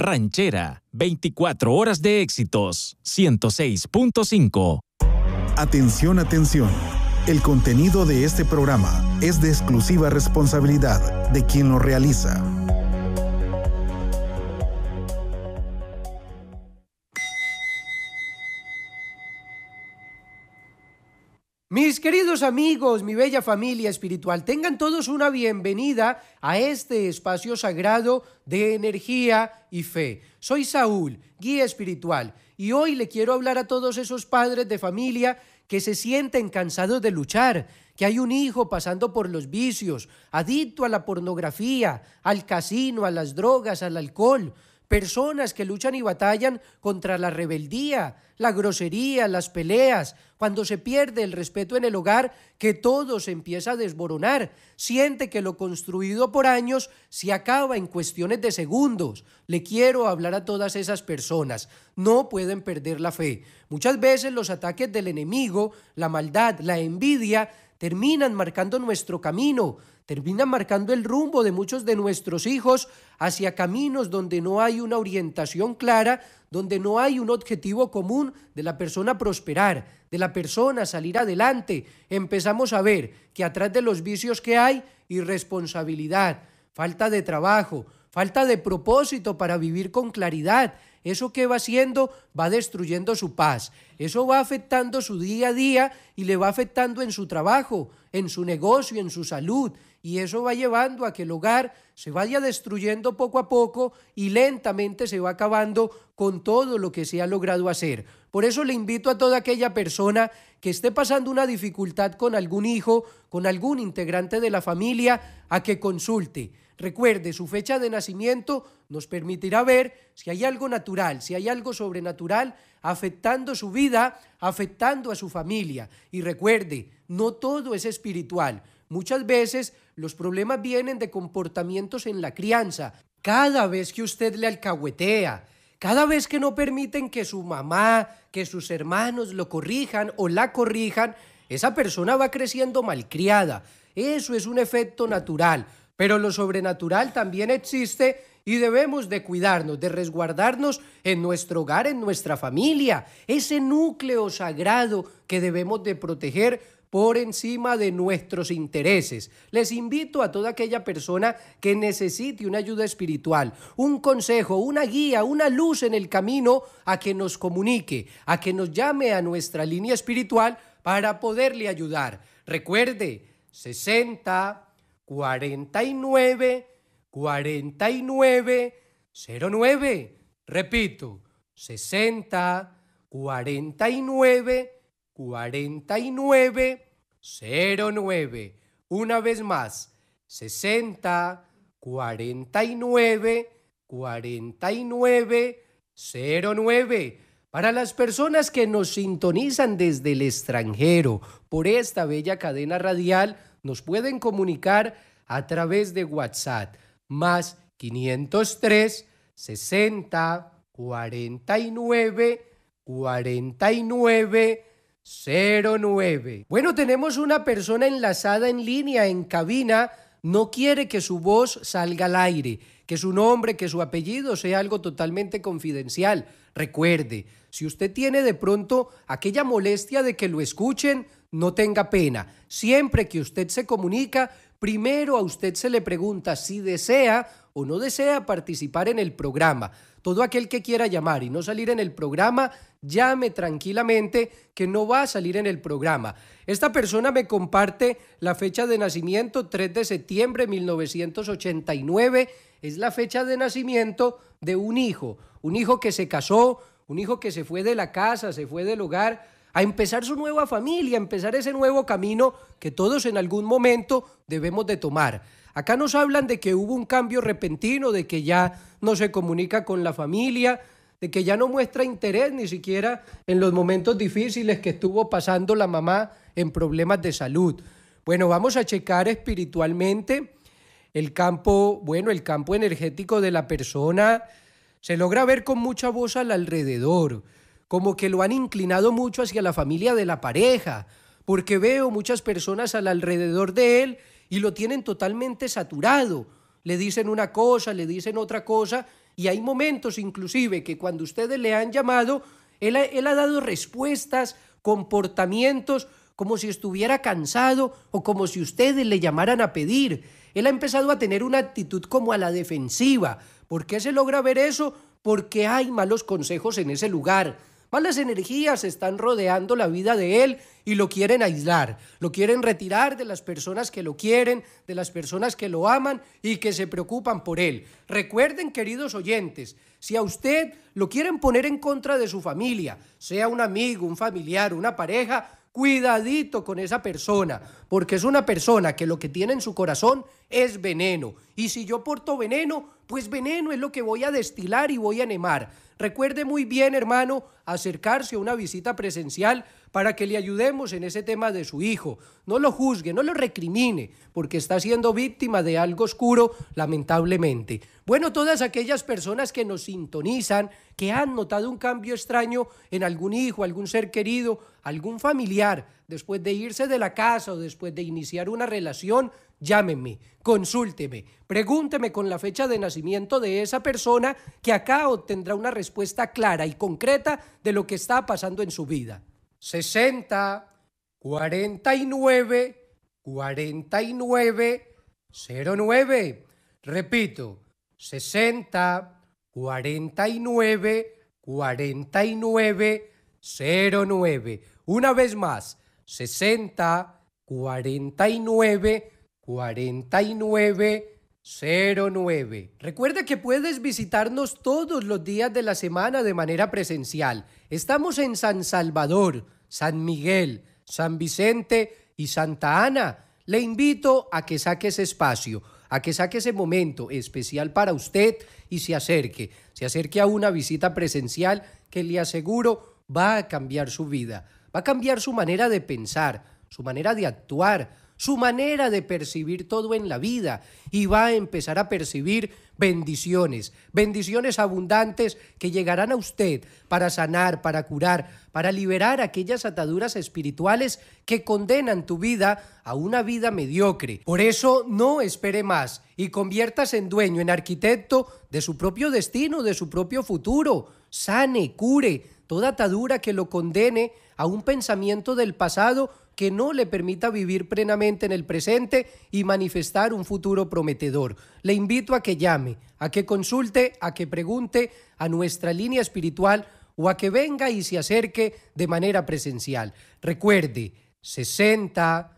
Ranchera, 24 horas de éxitos, 106.5. Atención, atención. El contenido de este programa es de exclusiva responsabilidad de quien lo realiza. Mis queridos amigos, mi bella familia espiritual, tengan todos una bienvenida a este espacio sagrado de energía y fe. Soy Saúl, guía espiritual, y hoy le quiero hablar a todos esos padres de familia que se sienten cansados de luchar, que hay un hijo pasando por los vicios, adicto a la pornografía, al casino, a las drogas, al alcohol. Personas que luchan y batallan contra la rebeldía, la grosería, las peleas, cuando se pierde el respeto en el hogar, que todo se empieza a desboronar. Siente que lo construido por años se acaba en cuestiones de segundos. Le quiero hablar a todas esas personas. No pueden perder la fe. Muchas veces los ataques del enemigo, la maldad, la envidia, terminan marcando nuestro camino, terminan marcando el rumbo de muchos de nuestros hijos hacia caminos donde no hay una orientación clara, donde no hay un objetivo común de la persona prosperar, de la persona salir adelante. Empezamos a ver que atrás de los vicios que hay, irresponsabilidad, falta de trabajo, falta de propósito para vivir con claridad. Eso que va haciendo va destruyendo su paz. Eso va afectando su día a día y le va afectando en su trabajo, en su negocio, en su salud. Y eso va llevando a que el hogar se vaya destruyendo poco a poco y lentamente se va acabando con todo lo que se ha logrado hacer. Por eso le invito a toda aquella persona que esté pasando una dificultad con algún hijo, con algún integrante de la familia, a que consulte. Recuerde, su fecha de nacimiento nos permitirá ver si hay algo natural, si hay algo sobrenatural afectando su vida, afectando a su familia. Y recuerde, no todo es espiritual. Muchas veces los problemas vienen de comportamientos en la crianza. Cada vez que usted le alcahuetea, cada vez que no permiten que su mamá, que sus hermanos lo corrijan o la corrijan, esa persona va creciendo malcriada. Eso es un efecto natural. Pero lo sobrenatural también existe y debemos de cuidarnos, de resguardarnos en nuestro hogar, en nuestra familia, ese núcleo sagrado que debemos de proteger por encima de nuestros intereses. Les invito a toda aquella persona que necesite una ayuda espiritual, un consejo, una guía, una luz en el camino, a que nos comunique, a que nos llame a nuestra línea espiritual para poderle ayudar. Recuerde, 60 49 49 09. Repito, 60 49 49 09. Una vez más, 60 49 49 09. Para las personas que nos sintonizan desde el extranjero por esta bella cadena radial, nos pueden comunicar a través de WhatsApp, más 503 60 49 49 09. Bueno, tenemos una persona enlazada en línea, en cabina. No quiere que su voz salga al aire, que su nombre, que su apellido sea algo totalmente confidencial. Recuerde, si usted tiene de pronto aquella molestia de que lo escuchen, no tenga pena. Siempre que usted se comunica, primero a usted se le pregunta si desea o no desea participar en el programa. Todo aquel que quiera llamar y no salir en el programa, llame tranquilamente, que no va a salir en el programa. Esta persona me comparte la fecha de nacimiento, 3 de septiembre de 1989. Es la fecha de nacimiento de un hijo que se casó, un hijo que se fue de la casa, se fue del hogar, a empezar su nueva familia, a empezar ese nuevo camino que todos en algún momento debemos de tomar. Acá nos hablan de que hubo un cambio repentino, de que ya no se comunica con la familia, de que ya no muestra interés ni siquiera en los momentos difíciles que estuvo pasando la mamá en problemas de salud. Bueno, vamos a checar espiritualmente el campo energético de la persona. Se logra ver con mucha voz al alrededor, como que lo han inclinado mucho hacia la familia de la pareja, porque veo muchas personas al alrededor de él y lo tienen totalmente saturado. Le dicen una cosa, le dicen otra cosa, Y hay momentos inclusive que cuando ustedes le han llamado, él ha dado respuestas, comportamientos, como si estuviera cansado o como si ustedes le llamaran a pedir. Él ha empezado a tener una actitud como a la defensiva. ¿Por qué se logra ver eso? Porque hay malos consejos en ese lugar. Malas energías están rodeando la vida de él y lo quieren aislar, lo quieren retirar de las personas que lo quieren, de las personas que lo aman y que se preocupan por él. Recuerden, queridos oyentes, si a usted lo quieren poner en contra de su familia, sea un amigo, un familiar, una pareja, cuidadito con esa persona, porque es una persona que lo que tiene en su corazón es veneno. Y si yo porto veneno, pues veneno es lo que voy a destilar y voy a enemar. Recuerde muy bien, hermano, acercarse a una visita presencial para que le ayudemos en ese tema de su hijo. No lo juzgue, no lo recrimine, porque está siendo víctima de algo oscuro, lamentablemente. Bueno, todas aquellas personas que nos sintonizan, que han notado un cambio extraño en algún hijo, algún ser querido, algún familiar, después de irse de la casa o después de iniciar una relación, llámenme, consúlteme, pregúnteme con la fecha de nacimiento de esa persona, que acá obtendrá una respuesta clara y concreta de lo que está pasando en su vida. 60 49 49 09. Repito, 60 49 49 09. Una vez más, 60 49 49 09. Recuerda que puedes visitarnos todos los días de la semana de manera presencial. Estamos en San Salvador, San Miguel, San Vicente y Santa Ana. Le invito a que saque ese espacio, a que saque ese momento especial para usted y se acerque a una visita presencial que le aseguro va a cambiar su vida, va a cambiar su manera de pensar, su manera de actuar, su manera de percibir todo en la vida y va a empezar a percibir bendiciones abundantes que llegarán a usted para sanar, para curar, para liberar aquellas ataduras espirituales que condenan tu vida a una vida mediocre. Por eso no espere más y conviértase en dueño, en arquitecto de su propio destino, de su propio futuro. Sane, cure toda atadura que lo condene a un pensamiento del pasado que no le permita vivir plenamente en el presente y manifestar un futuro prometedor. Le invito a que llame, a que consulte, a que pregunte a nuestra línea espiritual o a que venga y se acerque de manera presencial. Recuerde, 60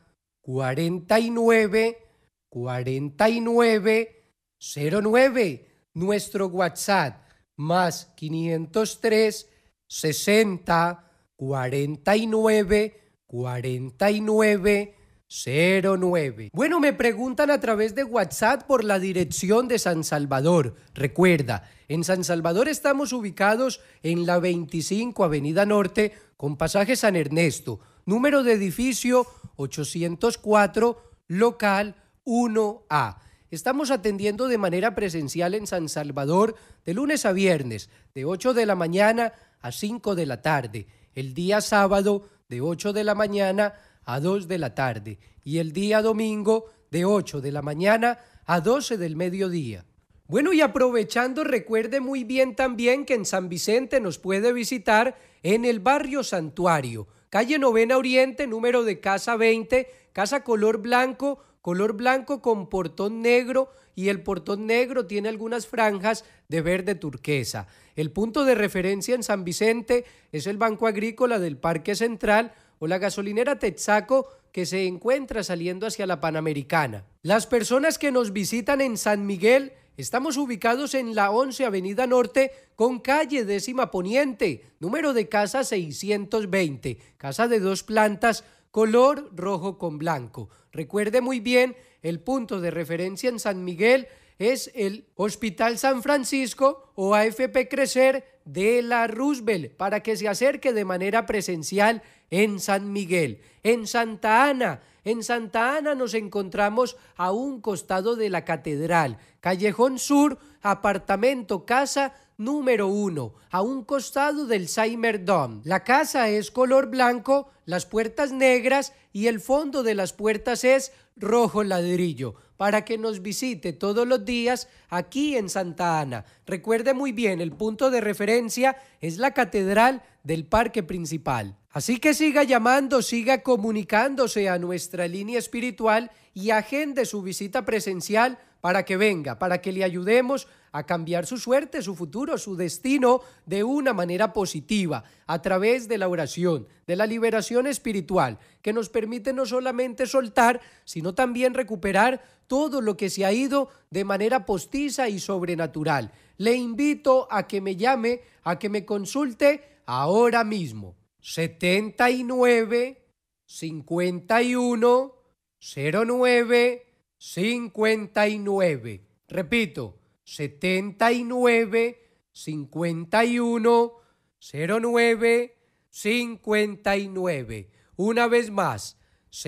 49 49 09, nuestro WhatsApp, más 503 60 49 49 09. Bueno, me preguntan a través de WhatsApp por la dirección de San Salvador. Recuerda, en San Salvador estamos ubicados en la 25 Avenida Norte con pasaje San Ernesto, número de edificio 804, local 1A. Estamos atendiendo de manera presencial en San Salvador de lunes a viernes, de 8 de la mañana a 5 de la tarde. El día sábado de 8 de la mañana a 2 de la tarde y el día domingo de 8 de la mañana a 12 del mediodía. Bueno, y aprovechando, recuerde muy bien también que en San Vicente nos puede visitar en el barrio Santuario, calle Novena Oriente, número de casa 20, casa color blanco con portón negro, y el portón negro tiene algunas franjas de verde turquesa. El punto de referencia en San Vicente es el Banco Agrícola del Parque Central o la gasolinera Texaco, que se encuentra saliendo hacia la Panamericana. Las personas que nos visitan en San Miguel, estamos ubicados en la 11 Avenida Norte con calle 10ª Poniente, número de casa 620, casa de 2 plantas, color rojo con blanco. Recuerde muy bien, el punto de referencia en San Miguel es el Hospital San Francisco o AFP Crecer de la Roosevelt, para que se acerque de manera presencial en San Miguel. En Santa Ana nos encontramos a un costado de la Catedral, Callejón Sur, apartamento casa número 1, a un costado del Seimer Dome. La casa es color blanco, las puertas negras y el fondo de las puertas es rojo ladrillo. para que nos visite todos los días aquí en Santa Ana. Recuerde muy bien, el punto de referencia es la Catedral del Parque Principal. Así que siga llamando, siga comunicándose a nuestra línea espiritual y agende su visita presencial para que venga, para que le ayudemos a cambiar su suerte, su futuro, su destino de una manera positiva a través de la oración, de la liberación espiritual, que nos permite no solamente soltar, sino también recuperar todo lo que se ha ido de manera postiza y sobrenatural. Le invito a que me llame, a que me consulte ahora mismo. 79 51 09 59. Repito, 79 51 09 59. Una vez más,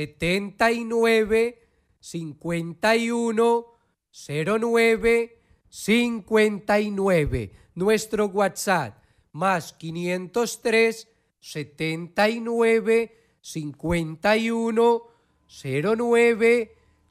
79 51 09 59. Nuestro WhatsApp, más 503 79 51 09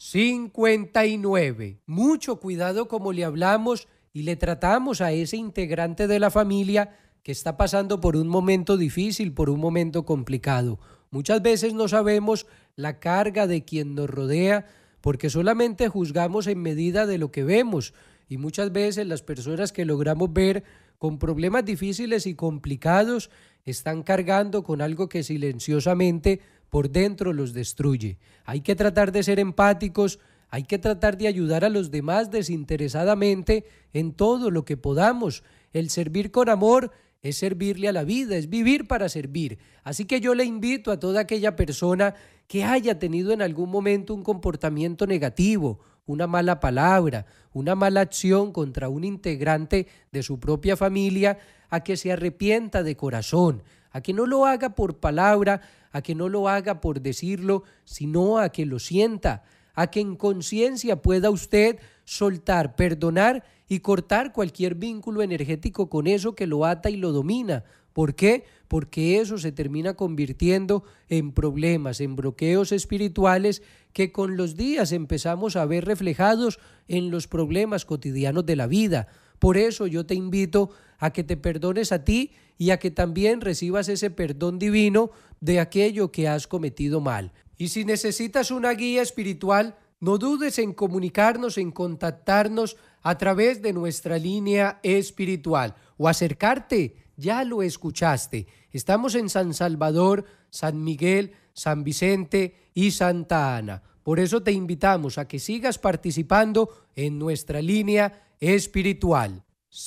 59. Mucho cuidado como le hablamos y le tratamos a ese integrante de la familia que está pasando por un momento difícil, por un momento complicado. Muchas veces no sabemos la carga de quien nos rodea porque solamente juzgamos en medida de lo que vemos, y muchas veces las personas que logramos ver con problemas difíciles y complicados están cargando con algo que silenciosamente por dentro los destruye. Hay que tratar de ser empáticos, hay que tratar de ayudar a los demás desinteresadamente en todo lo que podamos. El servir con amor es servirle a la vida, es vivir para servir. Así que yo le invito a toda aquella persona que haya tenido en algún momento un comportamiento negativo, una mala palabra, una mala acción contra un integrante de su propia familia, a que se arrepienta de corazón, a que no lo haga por palabra, a que no lo haga por decirlo, sino a que lo sienta, a que en conciencia pueda usted soltar, perdonar y cortar cualquier vínculo energético con eso que lo ata y lo domina. ¿Por qué? Porque eso se termina convirtiendo en problemas, en bloqueos espirituales que con los días empezamos a ver reflejados en los problemas cotidianos de la vida. Por eso yo te invito a que te perdones a ti y a que también recibas ese perdón divino de aquello que has cometido mal. Y si necesitas una guía espiritual, no dudes en comunicarnos, en contactarnos a través de nuestra línea espiritual o acercarte. Ya lo escuchaste. Estamos en San Salvador, San Miguel, San Vicente y Santa Ana. Por eso te invitamos a que sigas participando en nuestra línea espiritual.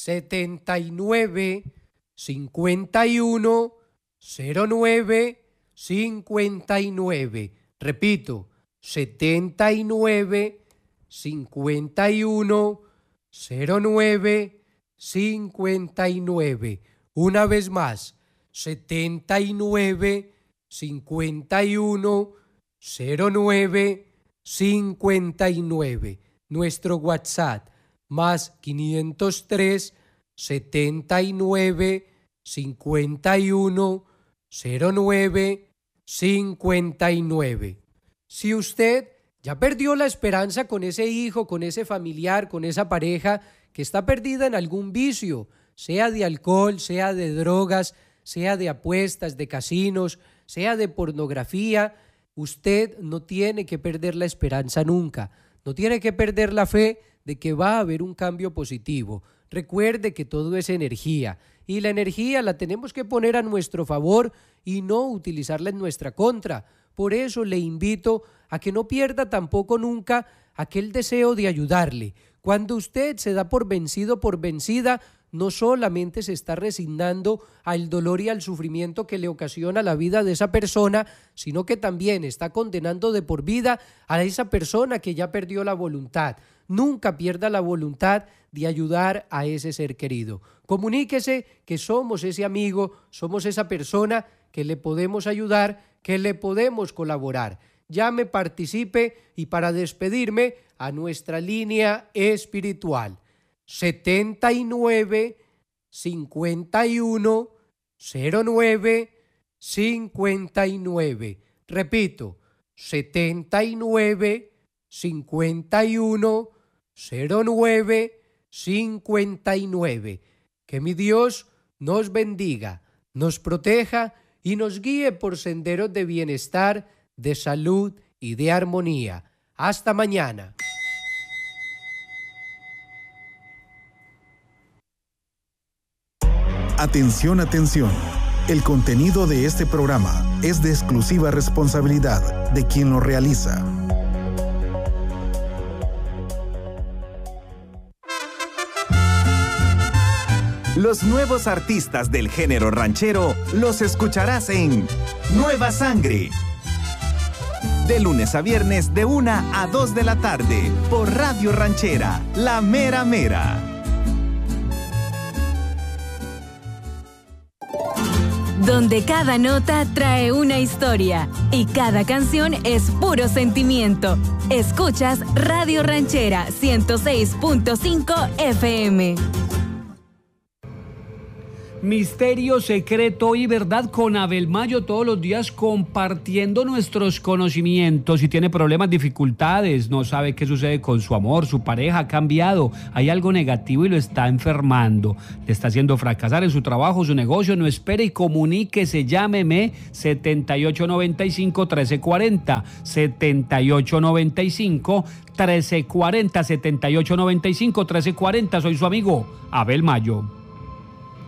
79 51 09 59. Repito, 79 51 09 59. Una vez más, 79 51 09 59. Nuestro WhatsApp, más 503 79 51 09 59. Si usted ya perdió la esperanza con ese hijo, con ese familiar, con esa pareja que está perdida en algún vicio, sea de alcohol, sea de drogas, sea de apuestas, de casinos, sea de pornografía, usted no tiene que perder la esperanza nunca, no tiene que perder la fe de que va a haber un cambio positivo. Recuerde que todo es energía y la energía la tenemos que poner a nuestro favor y no utilizarla en nuestra contra. Por eso le invito a que no pierda tampoco nunca aquel deseo de ayudarle. Cuando usted se da por vencido, por vencida, no solamente se está resignando al dolor y al sufrimiento que le ocasiona la vida de esa persona, sino que también está condenando de por vida a esa persona que ya perdió la voluntad. Nunca pierda la voluntad de ayudar a ese ser querido. Comuníquese que somos ese amigo, somos esa persona que le podemos ayudar, que le podemos colaborar. Llame, participe y para despedirme a nuestra línea espiritual. 79 51 09 59. Repito, 79 51 09 59. Que mi Dios nos bendiga, nos proteja y nos guíe por senderos de bienestar, de salud y de armonía. Hasta mañana. Atención, atención. El contenido de este programa es de exclusiva responsabilidad de quien lo realiza. Los nuevos artistas del género ranchero los escucharás en Nueva Sangre. De lunes a viernes de 1 a 2 de la tarde por Radio Ranchera, La Mera Mera. Donde cada nota trae una historia y cada canción es puro sentimiento. Escuchas Radio Ranchera 106.5 FM. Misterio, secreto y verdad con Abel Mayo, todos los días compartiendo nuestros conocimientos. Si tiene problemas, dificultades, no sabe qué sucede con su amor, su pareja ha cambiado, hay algo negativo y lo está enfermando, le está haciendo fracasar en su trabajo, su negocio, no espere y comuníquese, llámeme 7895-1340, 7895-1340, 7895-1340, soy su amigo Abel Mayo.